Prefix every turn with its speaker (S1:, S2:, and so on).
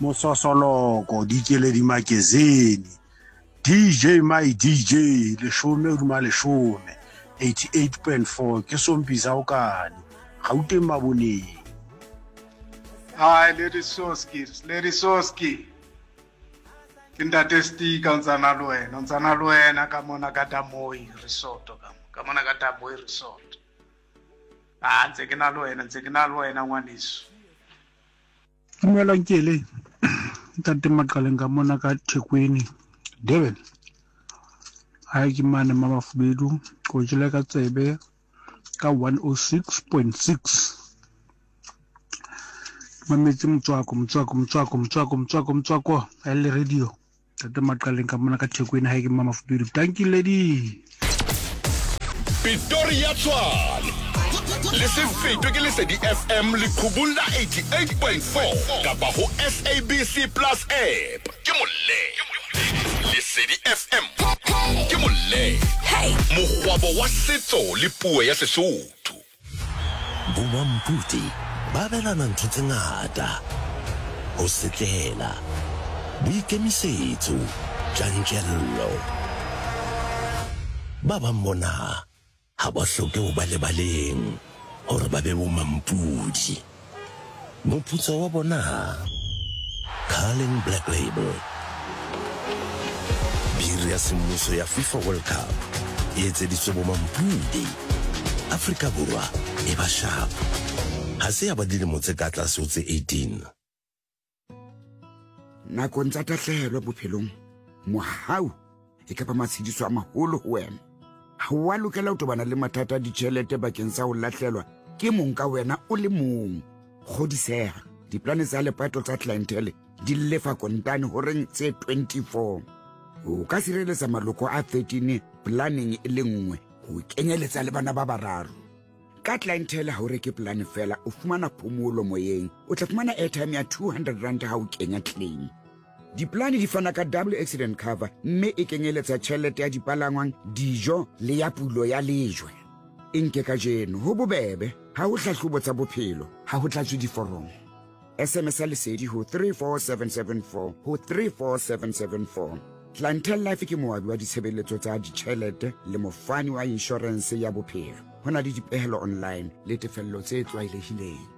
S1: Mososoloko dikele di magazine DJ my DJ leshome duma leshome 88.4 ke Sompisa okane Gauteng Maboneng.
S2: Hi Lady Soski Kindate stika ntsana lwena ka mona ka Damoy Resort ka mona ka Damoy Resort. Ntse ke na lwena ngwaniso.
S1: Kumela nkele ntate maqaleng ka mona ka Thekwini Durban. Hae ke mane mama Fubedu go jela ka tsebe ka 106.6. Mametse motswako le radio tate maqaleng ka mona ka Thekwini hae ke mama Fubedu. Thank you lady.
S3: Pretoria Tshwane le se fetwe ke Lesedi FM le Khubula 88.4 kapa ho SABC Plus app ke molle Lesedi FM ke molle mogwabo wa setso le puo ya Sesotho.
S4: Bomamputi ba belana ntho tse ngata ho setlela boikemisetso tjantjello ba ba mona ha ba hloke ho ba lebaleng hore ba be bomampudi. Moputso wa bona Carling Black Label biri ya semmuso ya FIFA World Cup e etseditswe bomampudi. Afrika Borwa e ba sharp ha se ya ba dilemo tse ka tlase ho tse 18.
S5: Nakong tsa tahlehelo bophelong mohau e ka ba matshediso a maholo ho wena. Ha wa lokela ho tobana le mathata a ditjhelete bakeng sa ho lahlelwa ke mong ka wena o le mong. Kgodiseha diplane tsa lepato tsa clientele di lefa kontane horeng tse 24. O ka sireletsa maloko a 13 planning e le nngwe ho kenyeletsa le bana ba bararo. Ka clientele ha o reke plan fela o fumana phomolo moyeng, o tla fumana airtime ya 200 rand ha o kenya claim. Diplane di fana ka double accident cover mme e kenyeletsa tjhelete ya dipalangwang, dijo le ya pulo ya lejwe. Inke ka jeno ho bobebe ha ho hlahlobo tsa bophelo ha ho tlatswe diforomo. SMS Lesedi ho 34774 ho 34774. Clientele Life ke moabi wa ditshebeletso tsa ditjhelete le mofani wa insurance ya bophelo. Hona le dipehelo online le tefello tse tlwaelehileng.